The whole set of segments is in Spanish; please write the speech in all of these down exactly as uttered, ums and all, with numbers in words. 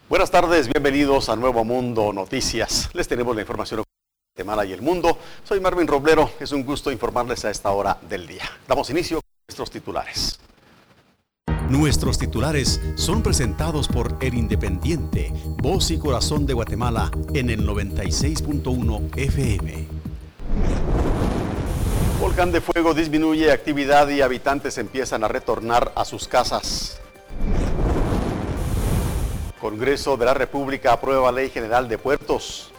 Buenas tardes, bienvenidos a Nuevo Mundo Noticias. Les tenemos la información de Guatemala y el mundo. Soy Marvin Roblero, es un gusto informarles a esta hora del día. Damos inicio con nuestros titulares. Nuestros titulares son presentados por El Independiente, voz y corazón de Guatemala en el noventa y seis punto uno F M. Volcán de Fuego disminuye actividad y habitantes empiezan a retornar a sus casas. Congreso de la República aprueba Ley General de Puertos.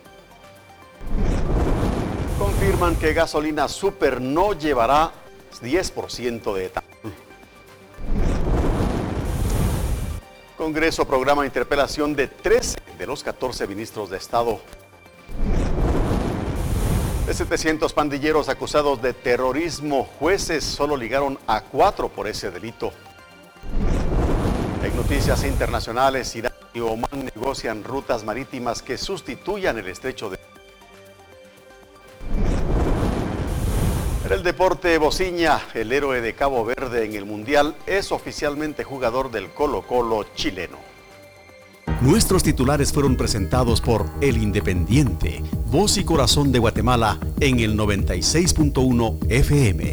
Confirman que gasolina super no llevará diez por ciento de etanol. Congreso programa interpelación de trece de los catorce ministros de Estado. De setecientos pandilleros acusados de terrorismo, jueces solo ligaron a cuatro por ese delito. En noticias internacionales, Irán y Omán negocian rutas marítimas que sustituyan el estrecho de... En el deporte, Bociña, el héroe de Cabo Verde en el Mundial, es oficialmente jugador del Colo-Colo chileno. Nuestros titulares fueron presentados por El Independiente, voz y corazón de Guatemala en el noventa y seis punto uno F M.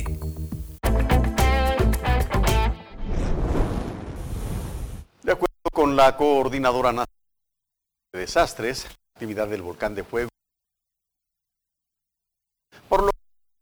De acuerdo con la Coordinadora Nacional de Desastres, la actividad del volcán de fuego, por lo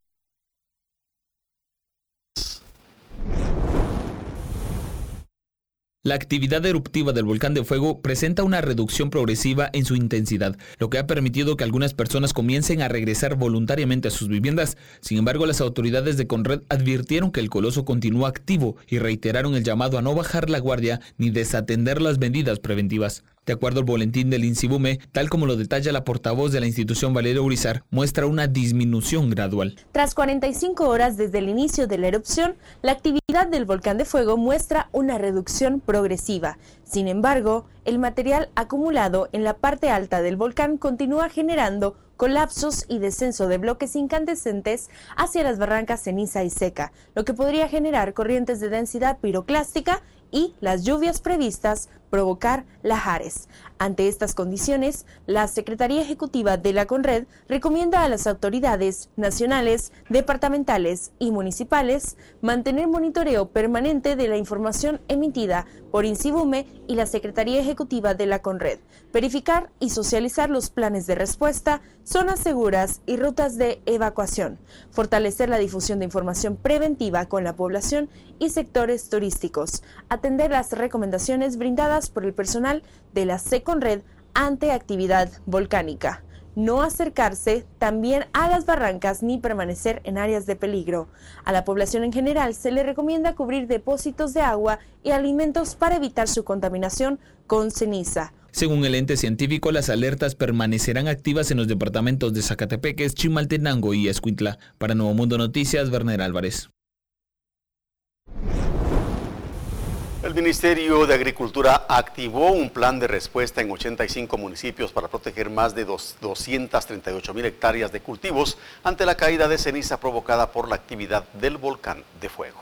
La actividad eruptiva del volcán de fuego presenta una reducción progresiva en su intensidad, lo que ha permitido que algunas personas comiencen a regresar voluntariamente a sus viviendas. Sin embargo, las autoridades de Conred advirtieron que el coloso continúa activo y reiteraron el llamado a no bajar la guardia ni desatender las medidas preventivas. De acuerdo al boletín del INSIBUME, tal como lo detalla la portavoz de la institución Valeria Urizar, muestra una disminución gradual. Tras cuarenta y cinco horas desde el inicio de la erupción, la actividad del volcán de fuego muestra una reducción progresiva. Sin embargo, el material acumulado en la parte alta del volcán continúa generando colapsos y descenso de bloques incandescentes hacia las barrancas ceniza y seca, lo que podría generar corrientes de densidad piroclástica y las lluvias previstas provocar lahares. Ante estas condiciones, la Secretaría Ejecutiva de la Conred recomienda a las autoridades nacionales, departamentales y municipales mantener monitoreo permanente de la información emitida por INSIBUME y la Secretaría Ejecutiva de la Conred, verificar y socializar los planes de respuesta, zonas seguras y rutas de evacuación, fortalecer la difusión de información preventiva con la población y sectores turísticos, atender las recomendaciones brindadas por el personal de la SECONRED ante actividad volcánica. No acercarse también a las barrancas ni permanecer en áreas de peligro. A la población en general se le recomienda cubrir depósitos de agua y alimentos para evitar su contaminación con ceniza. Según el ente científico, las alertas permanecerán activas en los departamentos de Zacatepeques, Chimaltenango y Escuintla. Para Nuevo Mundo Noticias, Werner Álvarez. El Ministerio de Agricultura activó un plan de respuesta en ochenta y cinco municipios para proteger más de doscientas treinta y ocho mil hectáreas de cultivos ante la caída de ceniza provocada por la actividad del volcán de fuego.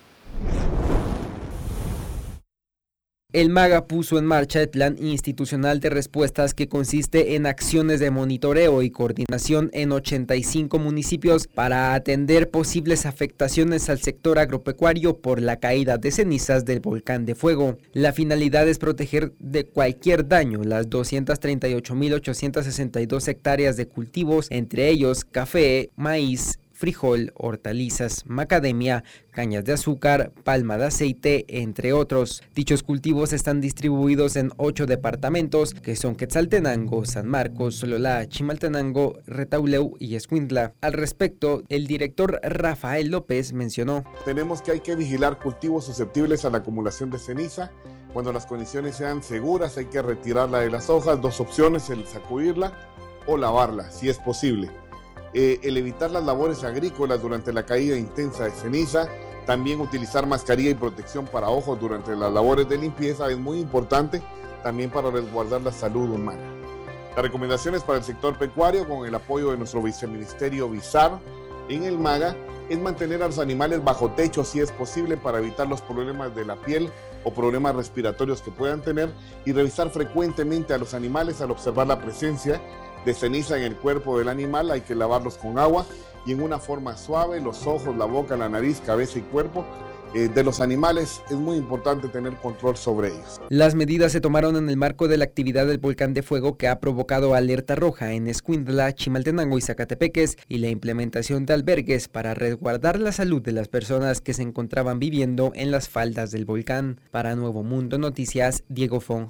El MAGA puso en marcha el Plan Institucional de Respuestas, que consiste en acciones de monitoreo y coordinación en ochenta y cinco municipios para atender posibles afectaciones al sector agropecuario por la caída de cenizas del volcán de fuego. La finalidad es proteger de cualquier daño las doscientas treinta y ocho mil ochocientas sesenta y dos hectáreas de cultivos, entre ellos café, maíz, frijol, hortalizas, macadamia, cañas de azúcar, palma de aceite, entre otros. Dichos cultivos están distribuidos en ocho departamentos, que son Quetzaltenango, San Marcos, Sololá, Chimaltenango, Retauleu y Escuintla. Al respecto, el director Rafael López mencionó: tenemos que hay que vigilar cultivos susceptibles a la acumulación de ceniza. Cuando las condiciones sean seguras, hay que retirarla de las hojas. Dos opciones: el sacudirla o lavarla, si es posible. Eh, el evitar las labores agrícolas durante la caída intensa de ceniza, también utilizar mascarilla y protección para ojos durante las labores de limpieza es muy importante, también para resguardar la salud humana. Las recomendaciones para el sector pecuario, con el apoyo de nuestro viceministerio Bizar en el MAGA, es mantener a los animales bajo techo si es posible para evitar los problemas de la piel o problemas respiratorios que puedan tener, y revisar frecuentemente a los animales. Al observar la presencia de ceniza en el cuerpo del animal, hay que lavarlos con agua y en una forma suave, los ojos, la boca, la nariz, cabeza y cuerpo eh, de los animales. Es muy importante tener control sobre ellos. Las medidas se tomaron en el marco de la actividad del volcán de fuego que ha provocado alerta roja en Escuintla, Chimaltenango y Zacatepeques, y la implementación de albergues para resguardar la salud de las personas que se encontraban viviendo en las faldas del volcán. Para Nuevo Mundo Noticias, Diego Fong.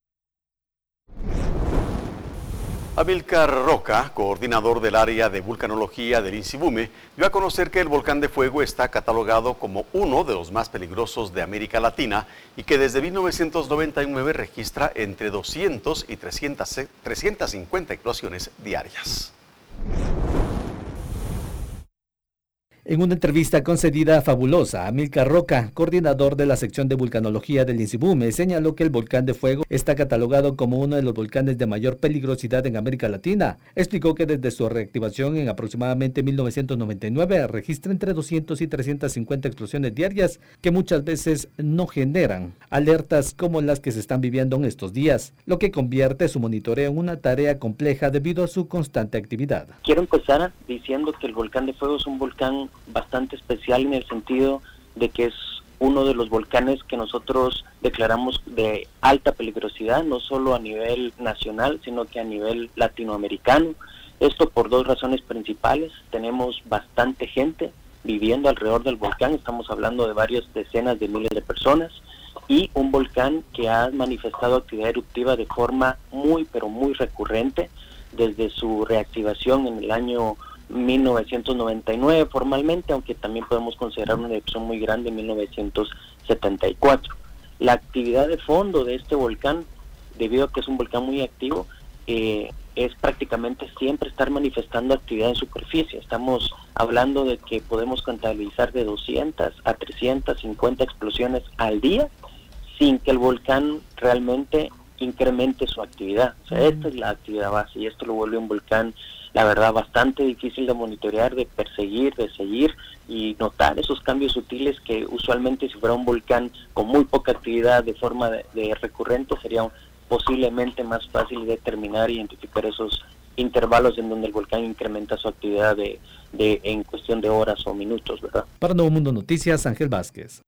Amílcar Roca, coordinador del área de vulcanología del INSIBUME, dio a conocer que el volcán de fuego está catalogado como uno de los más peligrosos de América Latina y que desde mil novecientos noventa y nueve registra entre doscientas y trescientas cincuenta explosiones diarias. En una entrevista concedida a Fabulosa, Amílcar Roca, coordinador de la sección de vulcanología del INSIBUME, señaló que el volcán de fuego está catalogado como uno de los volcanes de mayor peligrosidad en América Latina. Explicó que desde su reactivación en aproximadamente mil novecientos noventa y nueve registra entre doscientas y trescientas cincuenta explosiones diarias que muchas veces no generan alertas como las que se están viviendo en estos días, lo que convierte su monitoreo en una tarea compleja debido a su constante actividad. Quiero empezar diciendo que el volcán de fuego es un volcán bastante especial en el sentido de que es uno de los volcanes que nosotros declaramos de alta peligrosidad, no solo a nivel nacional, sino que a nivel latinoamericano. Esto por dos razones principales. Tenemos bastante gente viviendo alrededor del volcán, estamos hablando de varias decenas de miles de personas, y un volcán que ha manifestado actividad eruptiva de forma muy, pero muy recurrente desde su reactivación en el año mil novecientos noventa y nueve formalmente, aunque también podemos considerar una erupción muy grande en mil novecientos setenta y cuatro. La actividad de fondo de este volcán, debido a que es un volcán muy activo, eh, es prácticamente siempre estar manifestando actividad en superficie. Estamos hablando de que podemos contabilizar de doscientas a trescientas cincuenta explosiones al día sin que el volcán realmente incremente su actividad. O sea, esta es la actividad base y esto lo vuelve un volcán, la verdad, bastante difícil de monitorear, de perseguir, de seguir y notar esos cambios sutiles que usualmente si fuera un volcán con muy poca actividad de forma de, de recurrente sería posiblemente más fácil determinar e identificar esos intervalos en donde el volcán incrementa su actividad de, de en cuestión de horas o minutos, ¿verdad? Para Nuevo Mundo Noticias, Ángel Vázquez.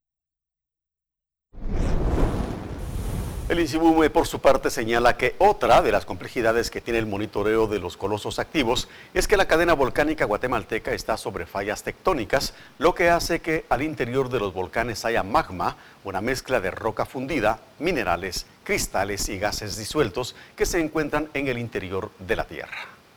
El INSIBUME, por su parte, señala que otra de las complejidades que tiene el monitoreo de los colosos activos es que la cadena volcánica guatemalteca está sobre fallas tectónicas, lo que hace que al interior de los volcanes haya magma, una mezcla de roca fundida, minerales, cristales y gases disueltos que se encuentran en el interior de la Tierra.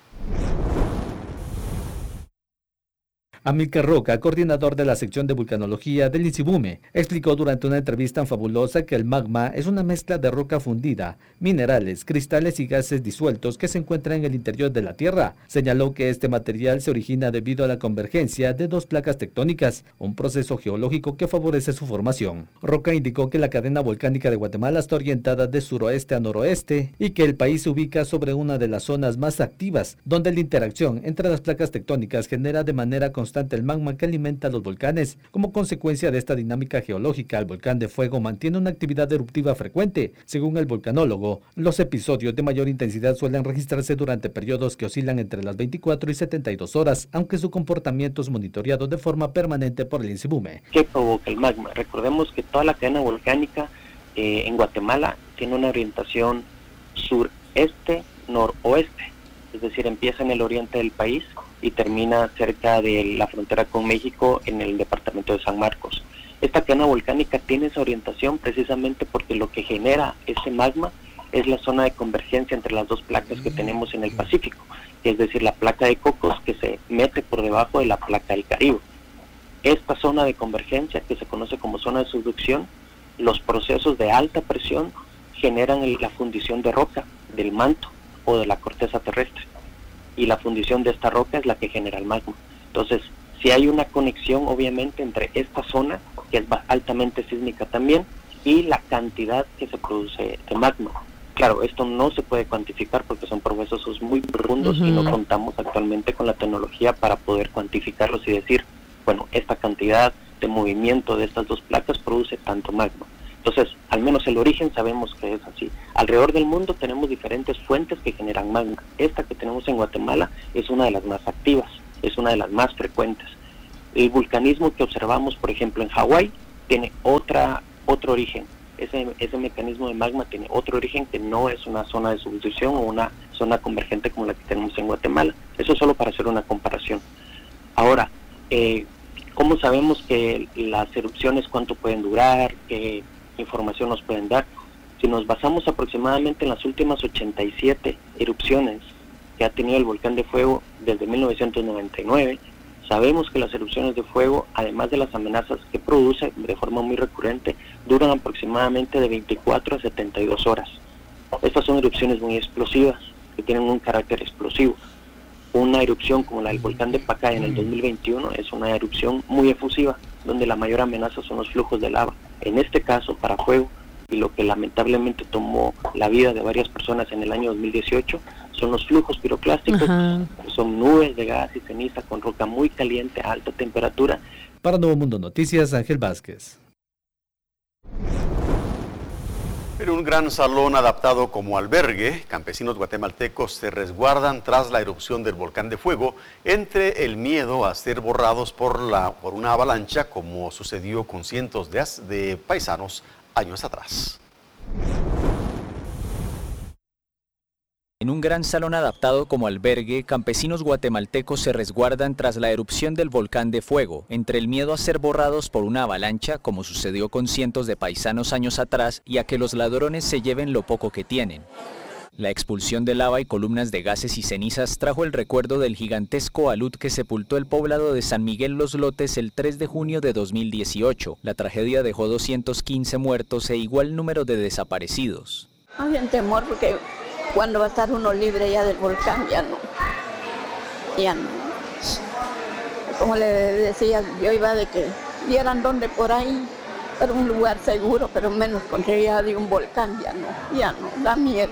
Amílcar Roca, coordinador de la sección de vulcanología del INSIBUME, explicó durante una entrevista en Fabulosa que el magma es una mezcla de roca fundida, minerales, cristales y gases disueltos que se encuentran en el interior de la Tierra. Señaló que este material se origina debido a la convergencia de dos placas tectónicas, un proceso geológico que favorece su formación. Roca indicó que la cadena volcánica de Guatemala está orientada de suroeste a noroeste y que el país se ubica sobre una de las zonas más activas, donde la interacción entre las placas tectónicas genera de manera constante el magma que alimenta los volcanes. Como consecuencia de esta dinámica geológica, el volcán de fuego mantiene una actividad eruptiva frecuente. Según el volcanólogo, los episodios de mayor intensidad suelen registrarse durante periodos que oscilan entre las veinticuatro y setenta y dos horas, aunque su comportamiento es monitoreado de forma permanente por el INSIBUME. ¿Qué provoca el magma? Recordemos que toda la cadena volcánica eh, en Guatemala tiene una orientación sureste-noroeste, es decir, empieza en el oriente del país y termina cerca de la frontera con México en el departamento de San Marcos. Esta cadena volcánica tiene esa orientación precisamente porque lo que genera ese magma es la zona de convergencia entre las dos placas que tenemos en el Pacífico, es decir, la placa de Cocos que se mete por debajo de la placa del Caribe. Esta zona de convergencia, que se conoce como zona de subducción, los procesos de alta presión generan la fundición de roca, del manto o de la corteza terrestre. Y la fundición de esta roca es la que genera el magma. Entonces, si hay una conexión obviamente entre esta zona, que es altamente sísmica también, y la cantidad que se produce de magma. Claro, esto no se puede cuantificar porque son procesos muy profundos uh-huh. y no contamos actualmente con la tecnología para poder cuantificarlos y decir, bueno, esta cantidad de movimiento de estas dos placas produce tanto magma. Entonces, al menos el origen sabemos que es así. Alrededor del mundo tenemos diferentes fuentes que generan magma. Esta que tenemos en Guatemala es una de las más activas, es una de las más frecuentes. El vulcanismo que observamos, por ejemplo, en Hawái, tiene otra, otro origen. Ese, ese mecanismo de magma tiene otro origen que no es una zona de subducción o una zona convergente como la que tenemos en Guatemala. Eso solo para hacer una comparación. Ahora, eh, ¿cómo sabemos que las erupciones cuánto pueden durar? ¿Qué información nos pueden dar? Si nos basamos aproximadamente en las últimas ochenta y siete erupciones que ha tenido el volcán de fuego desde mil novecientos noventa y nueve, sabemos que las erupciones de fuego, además de las amenazas que produce de forma muy recurrente, duran aproximadamente de veinticuatro a setenta y dos horas. Estas son erupciones muy explosivas, que tienen un carácter explosivo. Una erupción como la del volcán de Pacaya en el dos mil veintiuno es una erupción muy efusiva, donde la mayor amenaza son los flujos de lava. En este caso, para fuego, y lo que lamentablemente tomó la vida de varias personas en el año dos mil dieciocho, son los flujos piroclásticos, que son nubes de gas y ceniza con roca muy caliente a alta temperatura. Para Nuevo Mundo Noticias, Ángel Vázquez. En un gran salón adaptado como albergue, campesinos guatemaltecos se resguardan tras la erupción del volcán de fuego entre el miedo a ser borrados por, la, por una avalancha, como sucedió con cientos de, de paisanos años atrás. En un gran salón adaptado como albergue, campesinos guatemaltecos se resguardan tras la erupción del volcán de fuego, entre el miedo a ser borrados por una avalancha, como sucedió con cientos de paisanos años atrás, y a que los ladrones se lleven lo poco que tienen. La expulsión de lava y columnas de gases y cenizas trajo el recuerdo del gigantesco alud que sepultó el poblado de San Miguel Los Lotes el tres de junio de dos mil dieciocho. La tragedia dejó doscientos quince muertos e igual número de desaparecidos. Había un temor porque cuando va a estar uno libre ya del volcán, ya no, ya no. Como le decía, yo iba de que vieran dónde por ahí, para un lugar seguro, pero menos con ya de un volcán, ya no, ya no, da miedo.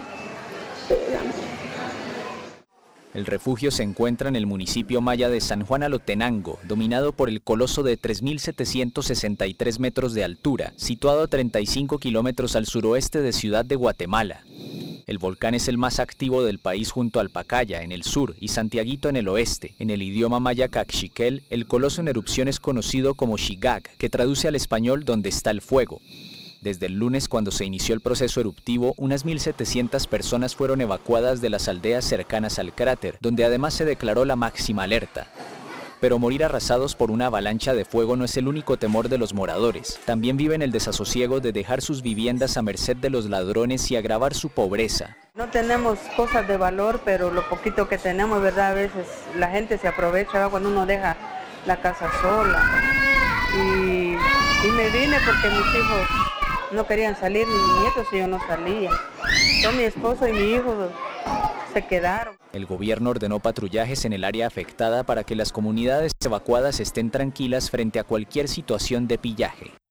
El refugio se encuentra en el municipio maya de San Juan Alotenango, dominado por el coloso de tres mil setecientos sesenta y tres metros de altura, situado a treinta y cinco kilómetros al suroeste de Ciudad de Guatemala. El volcán es el más activo del país junto al Pacaya en el sur y Santiaguito en el oeste. En el idioma maya caxiquel, el coloso en erupción es conocido como Xigag, que traduce al español donde está el fuego. Desde el lunes, cuando se inició el proceso eruptivo, unas mil setecientas personas fueron evacuadas de las aldeas cercanas al cráter, donde además se declaró la máxima alerta. Pero morir arrasados por una avalancha de fuego no es el único temor de los moradores. También viven el desasosiego de dejar sus viviendas a merced de los ladrones y agravar su pobreza. No tenemos cosas de valor, pero lo poquito que tenemos, ¿verdad? A veces la gente se aprovecha, ¿verdad? Cuando uno deja la casa sola. Y, y me vine porque mis hijos no querían salir, ni mis nietos, y yo no salía. Yo, mi esposo y mi hijo se quedaron. El gobierno ordenó patrullajes en el área afectada para que las comunidades evacuadas estén tranquilas frente a cualquier situación de pillaje.